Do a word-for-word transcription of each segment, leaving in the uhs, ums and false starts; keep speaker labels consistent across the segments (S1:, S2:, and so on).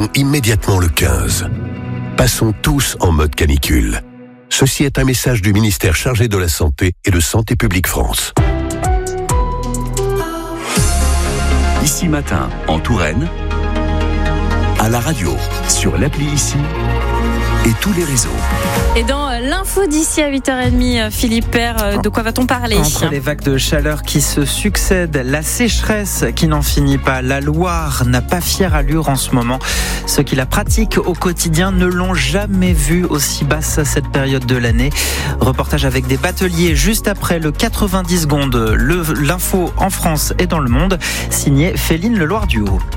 S1: appelons immédiatement le quinze. Passons tous en mode canicule. Ceci est un message du ministère chargé de la Santé et de Santé publique France.
S2: Ici Matin, en Touraine, à la radio, sur l'appli Ici et tous les réseaux.
S3: Et dans l'info d'ici à huit heures trente, Philippe Père, de quoi va-t-on parler ?
S4: Entre les vagues de chaleur qui se succèdent, la sécheresse qui n'en finit pas, la Loire n'a pas fière allure en ce moment. Ceux qui la pratiquent au quotidien ne l'ont jamais vue aussi basse à cette période de l'année. Reportage avec des bateliers juste après le quatre-vingt-dix secondes. Le, l'info en France et dans le monde, signé Féline Le Loir du Haut.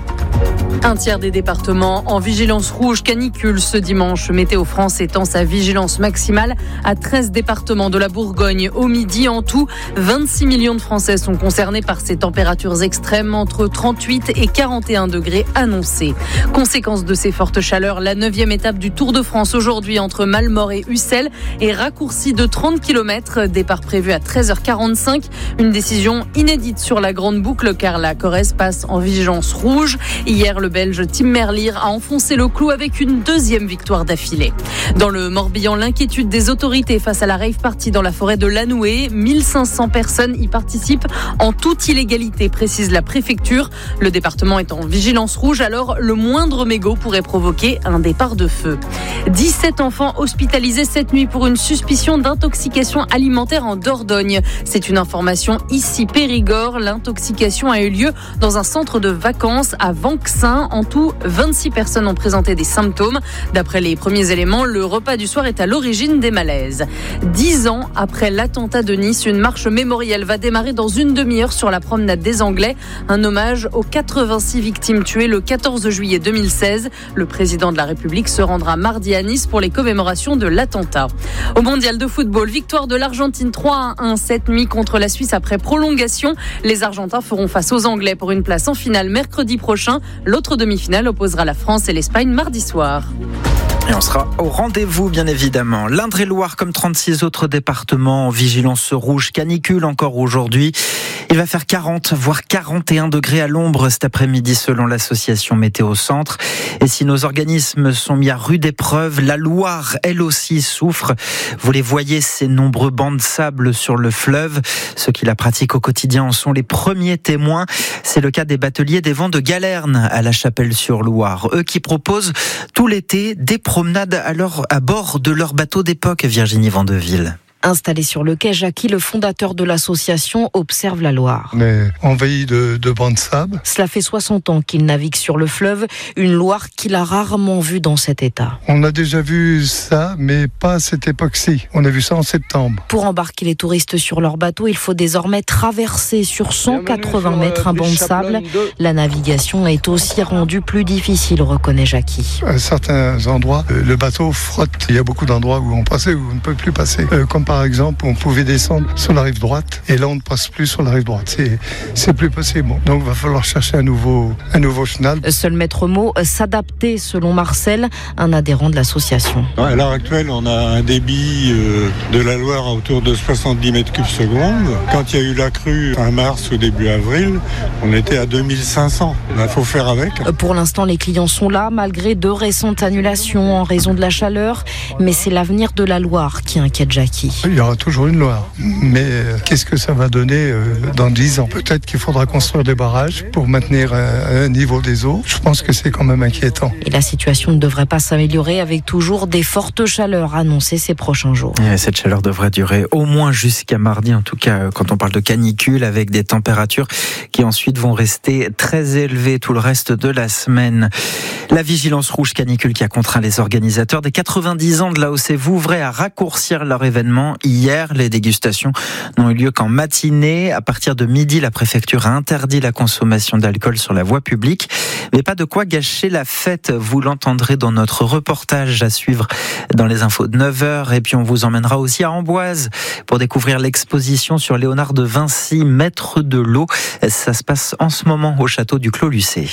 S3: Un tiers des départements en vigilance rouge canicule ce dimanche. Météo France étend sa vigilance maximale à treize départements de la Bourgogne. Au midi, en tout, vingt-six millions de Français sont concernés par ces températures extrêmes entre trente-huit et quarante et un degrés annoncés. Conséquence de ces fortes chaleurs, la neuvième étape du Tour de France aujourd'hui entre Malmort et Ussel est raccourcie de trente kilomètres. Départ prévu à treize heures quarante-cinq. Une décision inédite sur la grande boucle car la Corrèze passe en vigilance rouge. Hier, le Belge Tim Merlier a enfoncé le clou avec une deuxième victoire d'affilée. Dans le Morbihan, l'inquiétude des autorités face à la rave party dans la forêt de Lanoué. mille cinq cents personnes y participent en toute illégalité, précise la préfecture. Le département est en vigilance rouge, alors le moindre mégot pourrait provoquer un départ de feu. dix-sept enfants hospitalisés cette nuit pour une suspicion d'intoxication alimentaire en Dordogne. C'est une information ici Périgord. L'intoxication a eu lieu dans un centre de vacances à Vanxin. En tout, vingt-six personnes ont présenté des symptômes. D'après les premiers éléments, le repas du soir est à l'origine des malaises. Dix ans après l'attentat de Nice, une marche mémorielle va démarrer dans une demi-heure sur la promenade des Anglais. Un hommage aux quatre-vingt-six victimes tuées le quatorze juillet deux mille seize. Le président de la République se rendra mardi à Nice pour les commémorations de l'attentat. Au mondial de football, victoire de l'Argentine trois à un cette nuit contre la Suisse après prolongation. Les Argentins feront face aux Anglais pour une place en finale mercredi prochain. L'autre demi-finale opposera la France et l'Espagne mardi soir.
S4: Et on sera au rendez-vous, bien évidemment. L'Indre-et-Loire, comme trente-six autres départements, en vigilance rouge canicule encore aujourd'hui. Il va faire quarante, voire quarante et un degrés à l'ombre cet après-midi, selon l'association Météo Centre. Et si nos organismes sont mis à rude épreuve, la Loire, elle aussi, souffre. Vous les voyez, ces nombreux bancs de sable sur le fleuve. Ceux qui la pratiquent au quotidien en sont les premiers témoins. C'est le cas des bateliers des Vents de Galerne à la Chapelle-sur-Loire. Eux qui proposent tout l'été des promenades à, leur, à bord de leur bateau d'époque, Virginie Vandeville.
S5: Installé sur le quai, Jackie, le fondateur de l'association, observe la Loire.
S6: On est envahi de, de bancs de sable.
S5: Cela fait soixante ans qu'il navigue sur le fleuve, une Loire qu'il a rarement vue dans cet état.
S6: On a déjà vu ça, mais pas à cette époque-ci. On a vu ça en septembre.
S5: Pour embarquer les touristes sur leur bateau, il faut désormais traverser sur cent quatre-vingts mètres un banc de sable. La navigation est aussi rendue plus difficile, reconnaît Jackie.
S6: À certains endroits, le bateau frotte. Il y a beaucoup d'endroits où on passait, où on ne peut plus passer. Euh, comme par exemple, on pouvait descendre sur la rive droite et là on ne passe plus sur la rive droite. C'est, c'est plus possible. Donc il va falloir chercher un nouveau, un nouveau chenal.
S5: Seul maître mot, s'adapter selon Marcel, un adhérent de l'association.
S7: À l'heure actuelle, on a un débit de la Loire à autour de soixante-dix mètres cubes secondes. Quand il y a eu la crue fin mars ou début avril, on était à deux mille cinq cents. Il faut faire avec.
S5: Pour l'instant, les clients sont là malgré de récentes annulations en raison de la chaleur. Mais c'est l'avenir de la Loire qui inquiète Jackie.
S6: Il y aura toujours une Loire. Mais euh, qu'est-ce que ça va donner euh, dans dix ans ? Peut-être qu'il faudra construire des barrages pour maintenir un, un niveau des eaux. Je pense que c'est quand même inquiétant.
S5: Et la situation ne devrait pas s'améliorer avec toujours des fortes chaleurs annoncées ces prochains jours.
S4: Et cette chaleur devrait durer au moins jusqu'à mardi, en tout cas quand on parle de canicule, avec des températures qui ensuite vont rester très élevées tout le reste de la semaine. La vigilance rouge canicule qui a contraint les organisateurs des quatre-vingt-dix ans de l'A O C Vouvray à raccourcir leur événement. Hier, les dégustations n'ont eu lieu qu'en matinée. À partir de midi, la préfecture a interdit la consommation d'alcool sur la voie publique. Mais pas de quoi gâcher la fête. Vous l'entendrez dans notre reportage à suivre dans les infos de neuf heures. Et puis on vous emmènera aussi à Amboise pour découvrir l'exposition sur Léonard de Vinci, maître de l'eau. Ça se passe en ce moment au château du Clos-Lucé.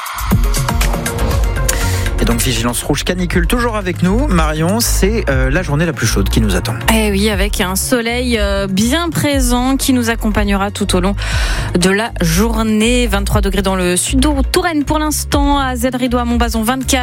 S4: Et donc vigilance rouge canicule toujours avec nous. Marion, c'est euh, la journée la plus chaude qui nous attend.
S3: Eh oui, avec un soleil euh, bien présent qui nous accompagnera tout au long de la journée. vingt-trois degrés dans le sud de Touraine pour l'instant, à Zedrido à Montbazon vingt-quatre.